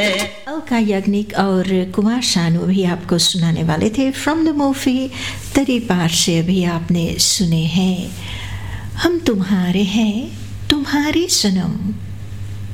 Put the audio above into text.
अलका याग्निक और कुमार शानू भी आपको सुनाने वाले थे फ्रॉम द मूवी तेरी पार से। अभी आपने सुने हैं हम तुम्हारे हैं तुम्हारी सनम।